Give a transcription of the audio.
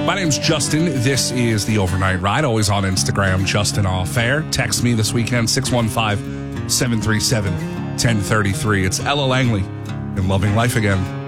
My name's Justin. This is the Overnight Ride, always on Instagram, Justin Off Air. Text me this weekend, 615-737-1033. It's Ella Langley in Loving Life Again.